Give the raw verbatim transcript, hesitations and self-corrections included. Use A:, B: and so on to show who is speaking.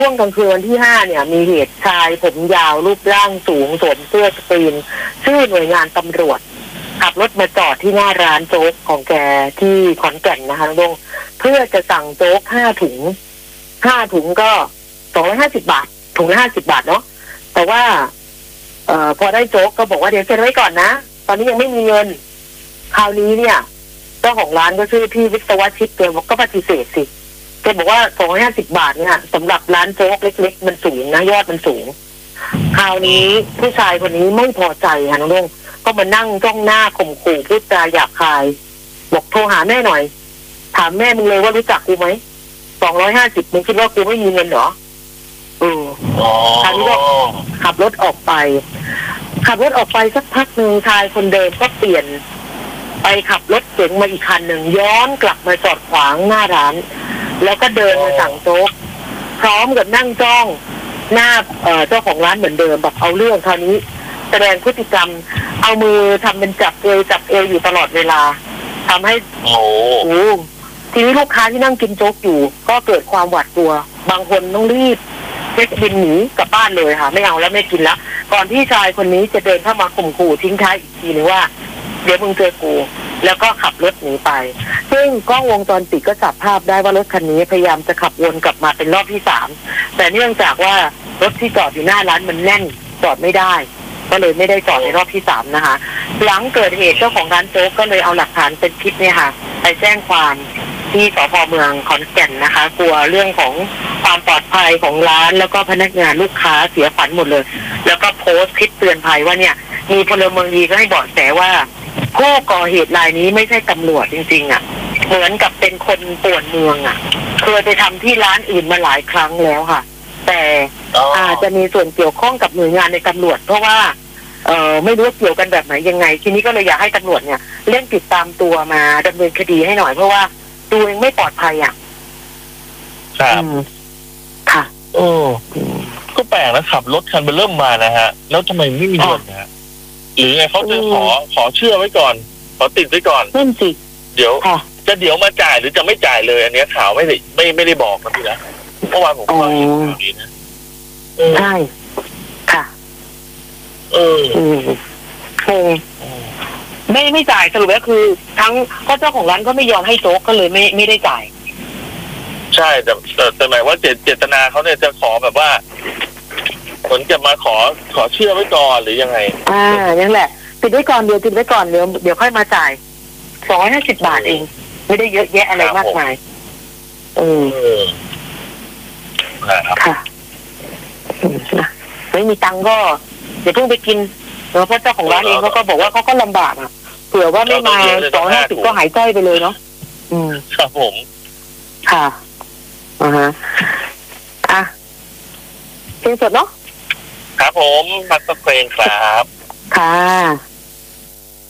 A: ช่วงกลางคืนวันที่ห้าเนี่ยมีเหตุชายผมยาวรูปร่างสูงสวมเสื้อสกรีนชื่อหน่วยงานตำรวจขับรถมาจอดที่หน้าร้านโจ๊กของแกที่ขอนแก่นนะคะลุงเพื่อจะสั่งโจ๊กห้าถุงห้าถุงก็สองร้อยห้าสิบบาทถุงละห้าสิบบาทเนาะแต่ว่าเอ่อพอได้โจ๊กก็บอกว่าเดี๋ยวเซ็นไว้ก่อนนะตอนนี้ยังไม่มีเงินคราวนี้เนี่ยเจ้าของร้านก็ชื่อพี่วิศวชิตแกบอกก็ปฏิเสธสิแกบอกว่าสองร้อยห้าสิบบาทเนี่ยสำหรับร้านโจ๊กเล็กๆมันสูงนะยอดมันสูงคราวนี้ผู้ชายคนนี้ไม่พอใจค่ะน้องลุงก็มานั่งจ้องหน้าข่มขู่พูดจาหยาบคายบอกโทรหาแม่หน่อยถามแม่มึงเลยว่ารู้จักกูไหมสองร้อยห้าสิบมึงคิดว่ากูไม่มีเงินเหรอเออคราวนี้ก็ขับรถออกไปขับรถออกไปสักพักหนึ่งชายคนเดิมก็เปลี่ยนไปขับรถเก๋งมาอีกคันหนึ่งย้อนกลับมาจอดขวางหน้าร้านแล้วก็เดินมาสั่งโจ๊กพร้อมกับนั่งจ้องหน้าเอ่อเจ้าของร้านเหมือนเดิมแบบเอาเรื่องคราวนี้แสดงพฤติกรรมเอามือทำเป็นจับเอวจับเอวอยู่ตลอดเวลาทำให้โอ้โหทีนี้ลูกค้าที่นั่งกินโจ๊กอยู่ก็เกิดความหวาดกลัวบางคนต้องรีบเช็คบินหนีกลับบ้านเลยค่ะไม่เอาแล้วไม่กินแล้วก่อนที่ชายคนนี้จะเดินเข้ามาข่มขู่ทิ้งท้ายอีกทีนึงว่าเดี๋ยวมึงเจอกูแล้วก็ขับรถหนีไปซึ่งกล้องวงจรปิดก็จับภาพได้ว่ารถคันนี้พยายามจะขับวนกลับมาเป็นรอบที่สามแต่เนื่องจากว่ารถที่จอดอยู่หน้าร้านมันแน่นจอดไม่ได้ก็เลยไม่ได้จอดในรอบที่สามนะคะหลังเกิดเหตุเจ้าของร้านโจ๊กก็เลยเอาหลักฐานเป็นคลิปเนี่ยค่ะไปแจ้งความที่สภ.เมืองขอนแก่นนะคะกลัวเรื่องของความปลอดภัยของร้านแล้วก็พนักงานลูกค้าเสียขวัญหมดเลยแล้วก็โพสต์คลิปเตือนภัยว่าเนี่ยมีพลเมืองดีก็ให้เบาะแสว่าผู้ก่อเหตุรายนี้ไม่ใช่ตำรวจจริงๆอ่ะเหมือนกับเป็นคนป่วนเมืองอ่ะเคยไปทำที่ร้านอื่นมาหลายครั้งแล้วค่ะแต่อาจจะมีส่วนเกี่ยวข้องกับหน่วยงานในตำรวจเพราะว่าเอ่อไม่รู้เกี่ยวกันแบบไหนยังไงทีนี้ก็เลยอยากให้ตำรวจเนี่ยเร่งติดตามตัวมาดำเนินคดีให้หน่อยเพราะว่าตัวเองไม่ปลอดภัยอ่ะ
B: ครับ
A: ค่ะ
B: โอ้ก็แปลกนะขับรถคันไปเริ่มมานะฮะแล้วทำไมไม่มีเงินนะฮะหรือไงเขาจะขอขอเชื่อไว้ก่อนขอติดไว้ก่อน
A: นั่นสิ
B: เดี๋ยวจะเดี๋ยวมาจ่ายหรือจะไม่จ่ายเลยอันนี้ข่าวไม่ได้ไม่ไม่ได้บอกนะพี่นะเมื่อวานผมก็เห็นข่าวนี้นะ
A: ใช่ค่ะ
B: เออ
A: คงไม่ไม่จ่ายสรุปแล้วคือทั้งก็เจ้าของร้านก็ไม่ยอมให้โจ๊กก็เลยไม่ไม่ได้จ่าย
B: ใช่แต่แต่แต่หมายว่าเจตเจตนาเขาเนี่ยจะขอแบบว่าผลจะมาขอขอเชื่อไว้ก่อนหรือยังไง
A: อ่านั่นแหละติดไว้ก่อนเดี๋ยวติดไว้ก่อนเดี๋ยวเดี๋ยวค่อยมาจ่ายสองร้อยห้าสิบบาทเองไม่ได้เยอะแยะอะไรมากมายเออค่ะไม่มีตังก็เดี๋ยวเพิ่งไปกินเพราะเจ้าของร้านเองเขาก็บอกว่าเขาก็ลำบากอ่ะเผื่อว่าไม่มาสองห้าสิบก็หายจ้อยไปเลยเนาะอืม
B: ครับผม
A: ค่ะอ่าฮะอ่ะเพลงสดเนาะ
B: ครับผมมาสักเพลงครับ
A: ค่ะ